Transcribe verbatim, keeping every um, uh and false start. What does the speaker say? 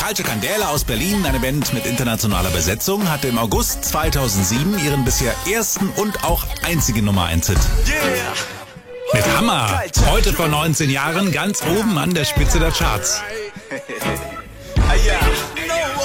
Calcio Candela aus Berlin, eine Band mit internationaler Besetzung, hatte im August zweitausendsieben ihren bisher ersten und auch einzigen Nummer eins Hit. Mit Hammer, heute vor neunzehn Jahren ganz oben an der Spitze der Charts.